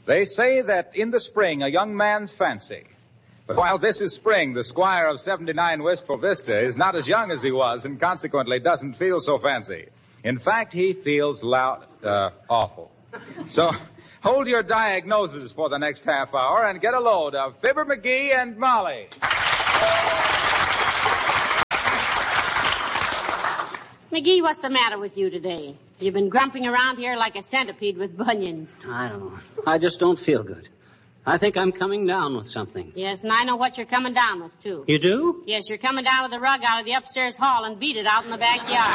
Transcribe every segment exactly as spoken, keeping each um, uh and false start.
They say that in the spring, a young man's fancy. But while this is spring, the squire of seventy-nine Wistful Vista is not as young as he was and consequently doesn't feel so fancy. In fact, he feels loud, uh, awful. So hold your diagnoses for the next half hour and get a load of Fibber McGee and Molly. McGee, what's the matter with you today? You've been grumping around here like a centipede with bunions. I don't know. I just don't feel good. I think I'm coming down with something. Yes, and I know what you're coming down with, too. You do? Yes, you're coming down with a rug out of the upstairs hall and beat it out in the backyard.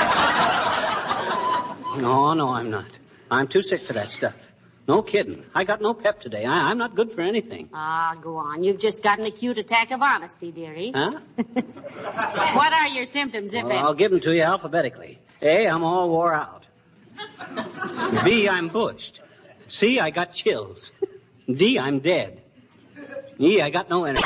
No, no, I'm not. I'm too sick for that stuff. No kidding. I got no pep today. I, I'm not good for anything. Ah, go on. You've just got an acute attack of honesty, dearie. Huh? What are your symptoms, if Well, any? I'll give them to you alphabetically. A, I'm all wore out. B, I'm bushed. C, I got chills. D, I'm dead. E, I got no energy.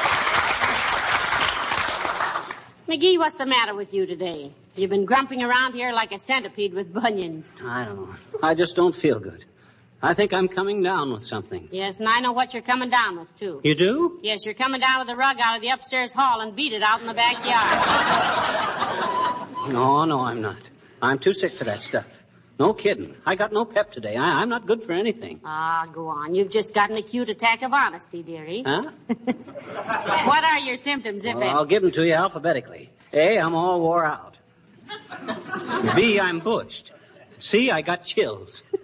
McGee, what's the matter with you today? You've been grumping around here like a centipede with bunions. I don't know. I just don't feel good. I think I'm coming down with something. Yes, and I know what you're coming down with, too. You do? Yes, you're coming down with a rug out of the upstairs hall and beat it out in the backyard. No, no, I'm not. I'm too sick for that stuff. No kidding. I got no pep today. I, I'm not good for anything. Ah, go on. You've just got an acute attack of honesty, dearie. Huh? What are your symptoms, if Well, any? I'll give them to you alphabetically. A, I'm all wore out. B, I'm bushed. C, I got chills.